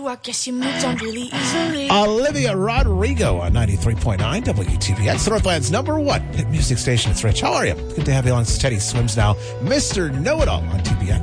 I guess you moved on really easily. Olivia Rodrigo on 93.9 WTPX, Northland's #1 hit music station. It's Rich. How are you? Good to have you along. Teddy Swims now. Mr. Know-It-All on TPX.